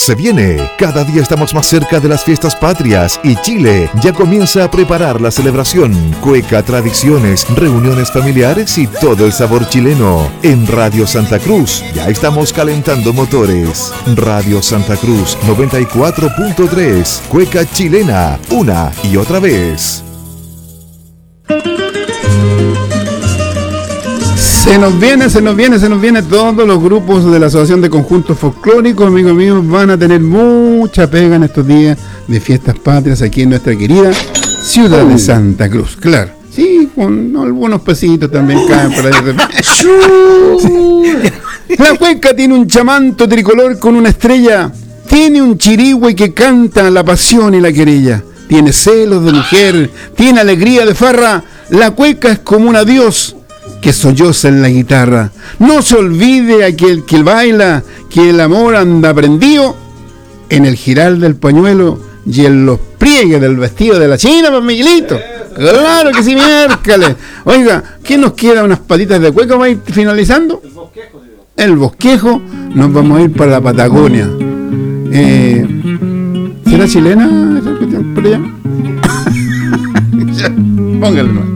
se viene. Cada día estamos más cerca de las fiestas patrias y Chile ya comienza a preparar la celebración. Cueca, tradiciones, reuniones familiares y todo el sabor chileno. En Radio Santa Cruz ya estamos calentando motores. Radio Santa Cruz 94.3. Cueca chilena, una y otra vez. Se nos viene. Todos los grupos de la Asociación de Conjuntos Folclóricos, amigos míos, van a tener mucha pega en estos días de fiestas patrias aquí en nuestra querida ciudad de Santa Cruz. Claro, sí, con algunos pesitos también caen por ahí. La cueca tiene un chamanto tricolor con una estrella, tiene un chirigüe que canta la pasión y la querella, tiene celos de mujer, tiene alegría de farra. La cueca es como un adiós que solloza en la guitarra. No se olvide aquel que baila, que el amor anda prendido en el girar del pañuelo y en los pliegues del vestido de la china, pues Miguelito. Claro que sí, miércoles. Oiga, ¿qué nos queda? ¿Unas patitas de cueca? ¿Va a ir finalizando? El bosquejo. Nos vamos a ir para la Patagonia. ¿Será chilena esa cuestión por allá? Póngale, ¿no?